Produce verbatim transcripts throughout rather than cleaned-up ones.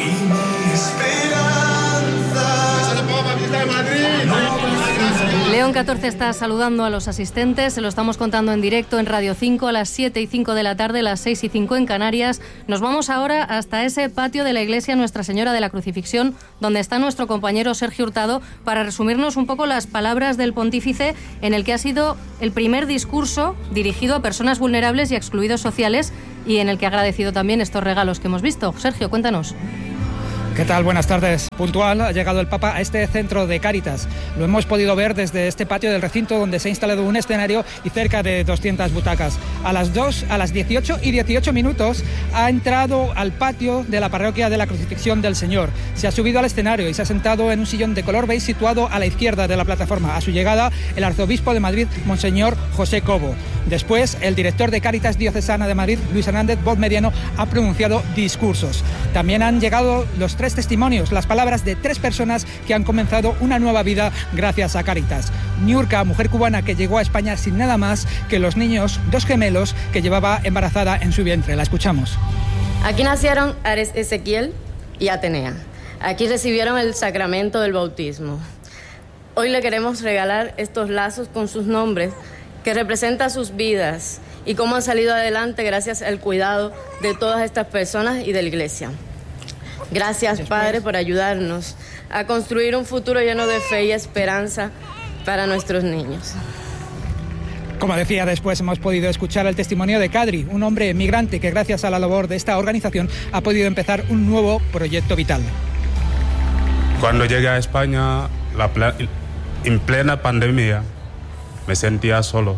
y mi esperanza. ¡Esa Papa, fiesta de Madrid! León catorce está saludando a los asistentes, se lo estamos contando en directo en Radio cinco a las siete y cinco de la tarde, las seis y cinco en Canarias. Nos vamos ahora hasta ese patio de la iglesia Nuestra Señora de la Crucifixión, donde está nuestro compañero Sergio Hurtado, para resumirnos un poco las palabras del pontífice en el que ha sido el primer discurso dirigido a personas vulnerables y a excluidos sociales y en el que ha agradecido también estos regalos que hemos visto. Sergio, cuéntanos. ¿Qué tal? Buenas tardes. Puntual ha llegado el Papa a este centro de Cáritas. Lo hemos podido ver desde este patio del recinto donde se ha instalado un escenario y cerca de doscientas butacas. A las dos, a las dieciocho y dieciocho minutos ha entrado al patio de la parroquia de la Crucifixión del Señor. Se ha subido al escenario y se ha sentado en un sillón de color beige situado a la izquierda de la plataforma. A su llegada, el arzobispo de Madrid, Monseñor José Cobo. Después, el director de Cáritas Diocesana de Madrid, Luis Hernández Voz Mediano, ha pronunciado discursos. También han llegado los tres testimonios, las palabras de tres personas que han comenzado una nueva vida gracias a Cáritas. Niurka, mujer cubana que llegó a España sin nada más que los niños, dos gemelos que llevaba embarazada en su vientre. La escuchamos. Aquí nacieron Ares Ezequiel y Atenea. Aquí recibieron el sacramento del bautismo. Hoy le queremos regalar estos lazos con sus nombres que representan sus vidas y cómo han salido adelante gracias al cuidado de todas estas personas y de la Iglesia. Gracias, Después. Padre, por ayudarnos a construir un futuro lleno de fe y esperanza para nuestros niños. Como decía, después hemos podido escuchar el testimonio de Kadri, un hombre migrante que gracias a la labor de esta organización ha podido empezar un nuevo proyecto vital. Cuando llegué a España, la ple- en plena pandemia, me sentía solo.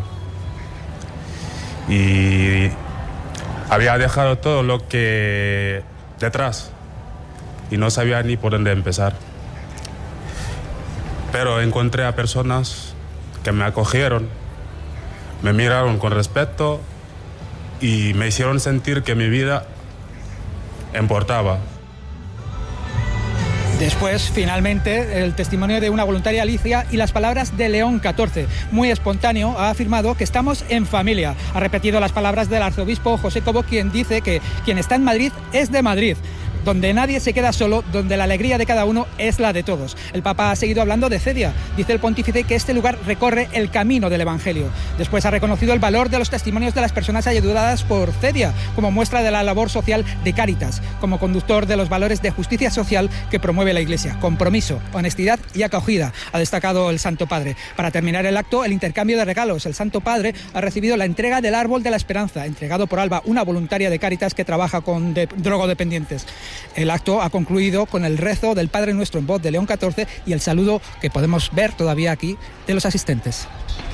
Y había dejado todo lo que detrás y no sabía ni por dónde empezar. Pero encontré a personas que me acogieron, me miraron con respeto y me hicieron sentir que mi vida importaba. Después, finalmente, el testimonio de una voluntaria, Alicia, y las palabras de León catorce. Muy espontáneo, ha afirmado que estamos en familia. Ha repetido las palabras del arzobispo José Cobo, quien dice que quien está en Madrid es de Madrid, donde nadie se queda solo, donde la alegría de cada uno es la de todos. El Papa ha seguido hablando de Cedia. Dice el pontífice que este lugar recorre el camino del Evangelio. Después ha reconocido el valor de los testimonios de las personas ayudadas por Cedia, como muestra de la labor social de Cáritas, como conductor de los valores de justicia social que promueve la Iglesia. Compromiso, honestidad y acogida, ha destacado el Santo Padre. Para terminar el acto, el intercambio de regalos. El Santo Padre ha recibido la entrega del Árbol de la Esperanza, entregado por Alba, una voluntaria de Cáritas que trabaja con de- drogodependientes. El acto ha concluido con el rezo del Padre Nuestro en voz de León catorce y el saludo que podemos ver todavía aquí de los asistentes.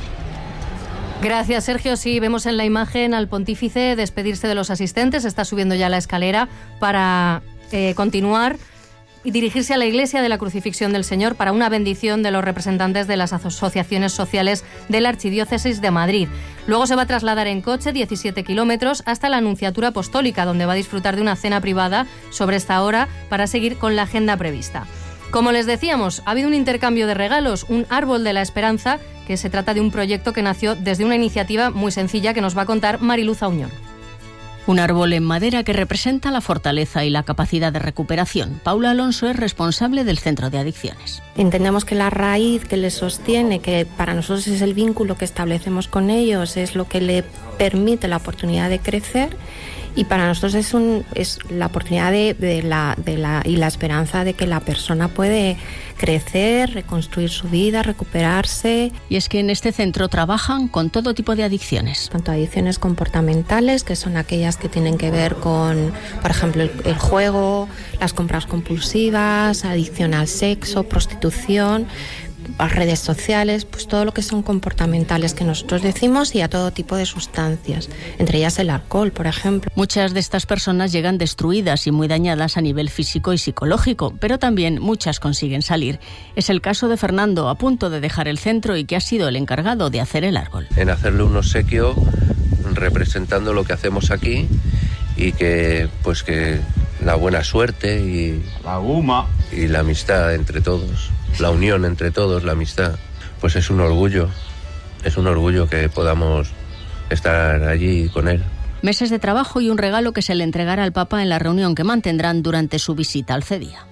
Gracias, Sergio. Sí, vemos en la imagen al pontífice despedirse de los asistentes. Está subiendo ya la escalera para eh, continuar y dirigirse a la Iglesia de la Crucifixión del Señor para una bendición de los representantes de las asociaciones sociales de la Archidiócesis de Madrid. Luego se va a trasladar en coche diecisiete kilómetros hasta la Nunciatura Apostólica, donde va a disfrutar de una cena privada sobre esta hora para seguir con la agenda prevista. Como les decíamos, ha habido un intercambio de regalos, un árbol de la esperanza, que se trata de un proyecto que nació desde una iniciativa muy sencilla que nos va a contar Mariluz Auñón. Un árbol en madera que representa la fortaleza y la capacidad de recuperación. Paula Alonso es responsable del Centro de Adicciones. Entendemos que la raíz que les sostiene, que para nosotros es el vínculo que establecemos con ellos, es lo que le permite la oportunidad de crecer. Y para nosotros es, un, es la oportunidad de, de la, de la, y la esperanza de que la persona puede crecer, reconstruir su vida, recuperarse. Y es que en este centro trabajan con todo tipo de adicciones. Tanto adicciones comportamentales, que son aquellas que tienen que ver con, por ejemplo, el, el juego, las compras compulsivas, adicción al sexo, prostitución, a redes sociales, pues todo lo que son comportamentales que nosotros decimos, y a todo tipo de sustancias, entre ellas el alcohol, por ejemplo. Muchas de estas personas llegan destruidas y muy dañadas a nivel físico y psicológico, pero también muchas consiguen salir. Es el caso de Fernando, a punto de dejar el centro y que ha sido el encargado de hacer el árbol. En hacerle un obsequio representando lo que hacemos aquí y que pues que la buena suerte y la guma y la amistad entre todos. La unión entre todos, la amistad, pues es un orgullo, es un orgullo que podamos estar allí con él. Meses de trabajo y un regalo que se le entregará al Papa en la reunión que mantendrán durante su visita al CEDIA.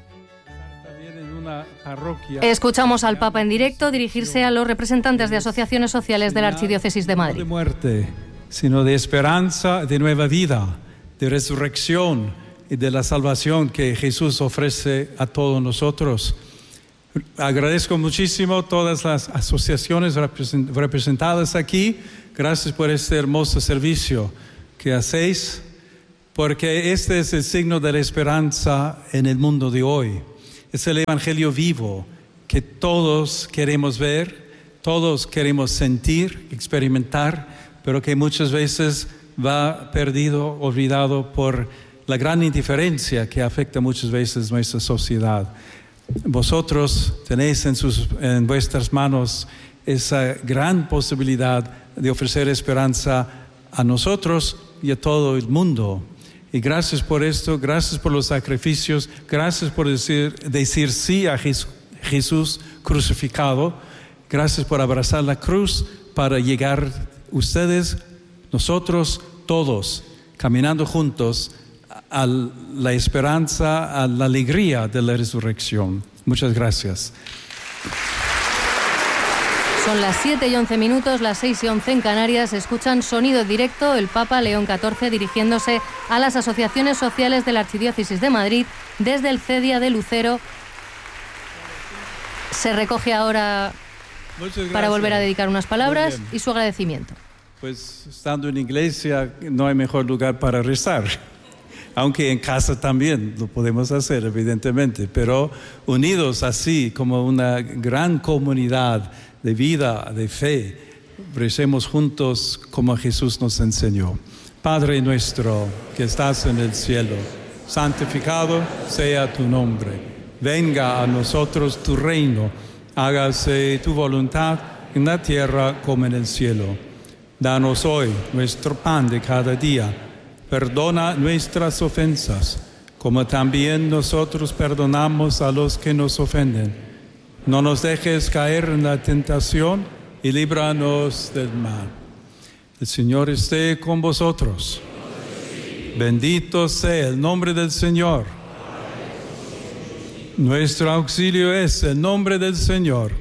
Escuchamos al Papa en directo dirigirse a los representantes de asociaciones sociales de la Archidiócesis de Madrid. No de muerte, sino de esperanza, de nueva vida, de resurrección y de la salvación que Jesús ofrece a todos nosotros. Agradezco muchísimo a todas las asociaciones representadas aquí. Gracias por este hermoso servicio que hacéis, porque este es el signo de la esperanza en el mundo de hoy. Es el Evangelio vivo que todos queremos ver, todos queremos sentir, experimentar, pero que muchas veces va perdido, olvidado por la gran indiferencia que afecta muchas veces nuestra sociedad. Vosotros tenéis en, sus, en vuestras manos esa gran posibilidad de ofrecer esperanza a nosotros y a todo el mundo. Y gracias por esto, gracias por los sacrificios, gracias por decir, decir sí a Jesús, Jesús crucificado, gracias por abrazar la cruz para llegar ustedes, nosotros, todos, caminando juntos a la esperanza, a la alegría de la resurrección. Muchas gracias. Son las siete y once minutos, las seis y once en Canarias. Escuchan sonido directo, el Papa León catorce dirigiéndose a las asociaciones sociales de la Archidiócesis de Madrid desde el CEDIA de Lucero. Se recoge ahora para volver a dedicar unas palabras y su agradecimiento. Pues estando en iglesia no hay mejor lugar para rezar, aunque en casa también lo podemos hacer, evidentemente, pero unidos así como una gran comunidad de vida, de fe, recemos juntos como Jesús nos enseñó. Padre nuestro que estás en el cielo, santificado sea tu nombre. Venga a nosotros tu reino, hágase tu voluntad en la tierra como en el cielo. Danos hoy nuestro pan de cada día. Perdona nuestras ofensas, como también nosotros perdonamos a los que nos ofenden. No nos dejes caer en la tentación y líbranos del mal. El Señor esté con vosotros. Bendito sea el nombre del Señor. Nuestro auxilio es el nombre del Señor.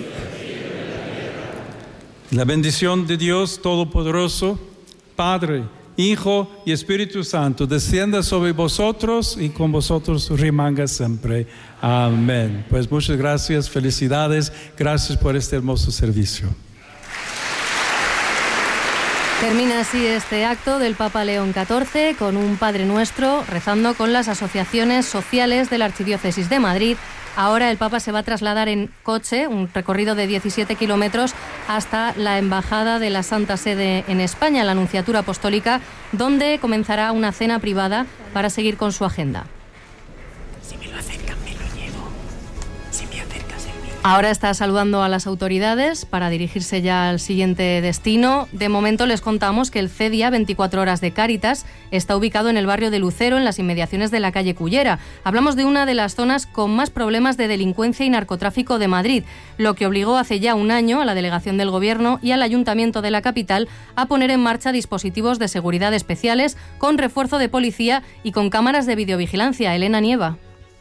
La bendición de Dios Todopoderoso, Padre, Hijo y Espíritu Santo, descienda sobre vosotros y con vosotros remanga siempre. Amén. Pues muchas gracias, felicidades, gracias por este hermoso servicio. Termina así este acto del Papa León catorce con un Padre Nuestro rezando con las asociaciones sociales de la Archidiócesis de Madrid. Ahora el Papa se va a trasladar en coche, un recorrido de diecisiete kilómetros, hasta la Embajada de la Santa Sede en España, la Nunciatura Apostólica, donde comenzará una cena privada para seguir con su agenda. Si me lo acercan, me lo llevo. Si me acercas el mío. Ahora está saludando a las autoridades para dirigirse ya al siguiente destino. De momento les contamos que el CEDIA veinticuatro horas de Cáritas está ubicado en el barrio de Lucero, en las inmediaciones de la calle Cullera. Hablamos de una de las zonas con más problemas de delincuencia y narcotráfico de Madrid, lo que obligó hace ya un año a la delegación del Gobierno y al Ayuntamiento de la capital a poner en marcha dispositivos de seguridad especiales con refuerzo de policía y con cámaras de videovigilancia. Elena Nieva.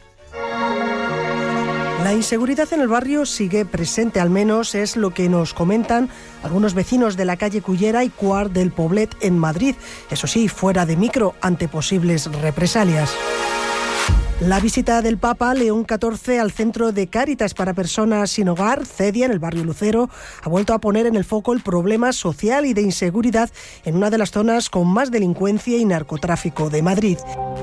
La inseguridad en el barrio sigue presente, al menos es lo que nos comentan algunos vecinos de la calle Cullera y Cuart del Poblet en Madrid, eso sí, fuera de micro, ante posibles represalias. La visita del Papa León catorce al centro de Cáritas para personas sin hogar, CEDIA, en el barrio Lucero, ha vuelto a poner en el foco el problema social y de inseguridad en una de las zonas con más delincuencia y narcotráfico de Madrid.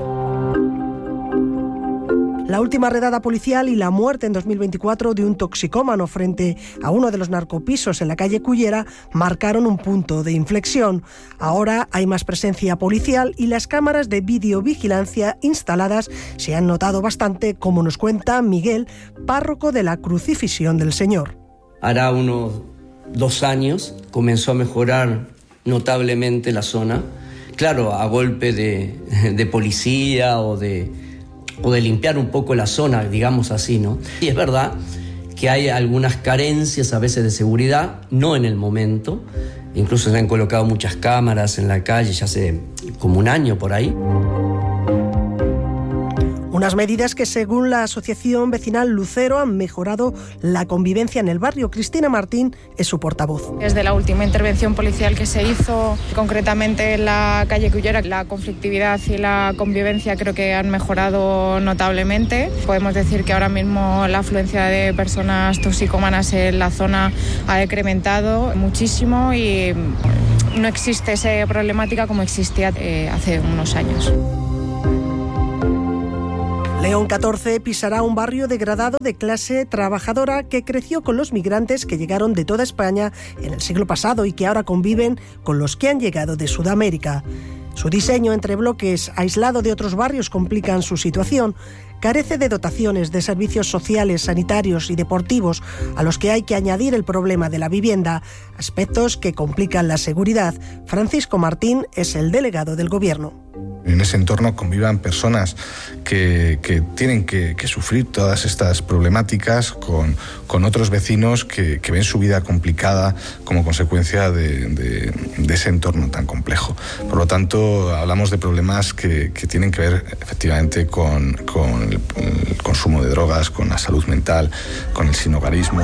La última redada policial y la muerte en dos mil veinticuatro de un toxicómano frente a uno de los narcopisos en la calle Cullera marcaron un punto de inflexión. Ahora hay más presencia policial y las cámaras de videovigilancia instaladas se han notado bastante, como nos cuenta Miguel, párroco de la Crucifixión del Señor. Hará unos dos años comenzó a mejorar notablemente la zona, claro, a golpe de, de policía o de... o de limpiar un poco la zona, digamos así, ¿no? Y es verdad que hay algunas carencias a veces de seguridad, no en el momento, incluso se han colocado muchas cámaras en la calle, ya hace como un año por ahí. Unas medidas que, según la Asociación Vecinal Lucero, han mejorado la convivencia en el barrio. Cristina Martín es su portavoz. Desde la última intervención policial que se hizo, concretamente en la calle Cullera, la conflictividad y la convivencia creo que han mejorado notablemente. Podemos decir que ahora mismo la afluencia de personas toxicómanas en la zona ha decrementado muchísimo y no existe esa problemática como existía eh, hace unos años. León catorce pisará un barrio degradado de clase trabajadora que creció con los migrantes que llegaron de toda España en el siglo pasado y que ahora conviven con los que han llegado de Sudamérica. Su diseño entre bloques aislado de otros barrios complican su situación. Carece de dotaciones de servicios sociales, sanitarios y deportivos, a los que hay que añadir el problema de la vivienda, aspectos que complican la seguridad. Francisco Martín es el delegado del Gobierno. En ese entorno convivan personas que, que tienen que, que sufrir todas estas problemáticas con, con otros vecinos que, que ven su vida complicada como consecuencia de, de, de ese entorno tan complejo. Por lo tanto, hablamos de problemas que, que tienen que ver efectivamente con, con el, el consumo de drogas, con la salud mental, con el sinhogarismo.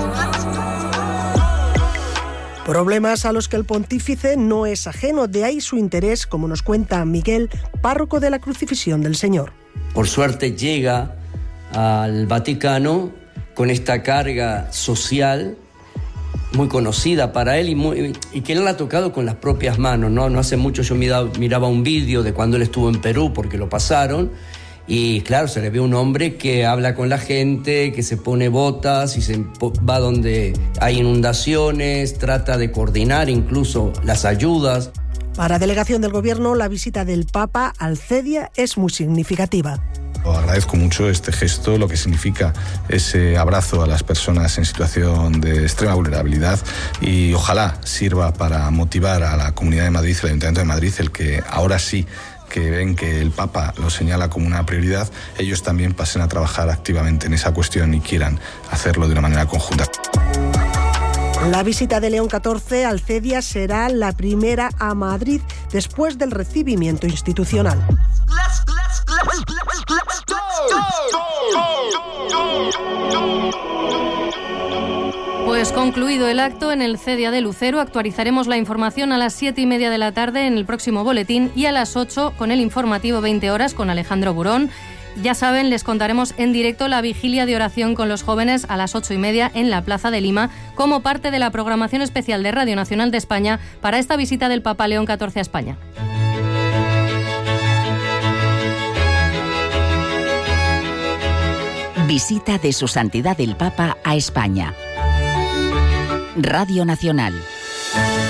Problemas a los que el pontífice no es ajeno, de ahí su interés, como nos cuenta Miguel, párroco de la Crucifixión del Señor. Por suerte llega al Vaticano con esta carga social muy conocida para él y, muy, y que él la ha tocado con las propias manos, ¿no? No hace mucho yo miraba, miraba un vídeo de cuando él estuvo en Perú, porque lo pasaron, y claro, se le ve un hombre que habla con la gente, que se pone botas y se va donde hay inundaciones, trata de coordinar incluso las ayudas. Para delegación del Gobierno, la visita del Papa al Cedia es muy significativa. Agradezco mucho este gesto, lo que significa ese abrazo a las personas en situación de extrema vulnerabilidad, y ojalá sirva para motivar a la Comunidad de Madrid, el Ayuntamiento de Madrid, el que ahora sí que ven que el Papa lo señala como una prioridad, ellos también pasen a trabajar activamente en esa cuestión y quieran hacerlo de una manera conjunta. La visita de León catorce al Cedia será la primera a Madrid después del recibimiento institucional. Pues concluido el acto en el Cedia de Lucero, actualizaremos la información a las siete y media de la tarde en el próximo boletín y a las ocho con el informativo veinte horas con Alejandro Burón. Ya saben, les contaremos en directo la vigilia de oración con los jóvenes a las ocho y media en la Plaza de Lima como parte de la programación especial de Radio Nacional de España para esta visita del Papa León catorce a España. Visita de Su Santidad el Papa a España. Radio Nacional.